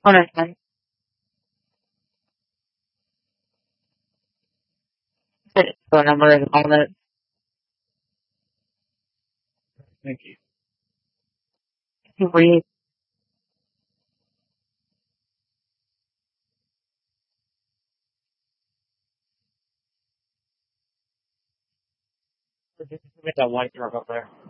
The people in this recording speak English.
Honestly. Phone number and all that. Thank you. We Get that white truck up there.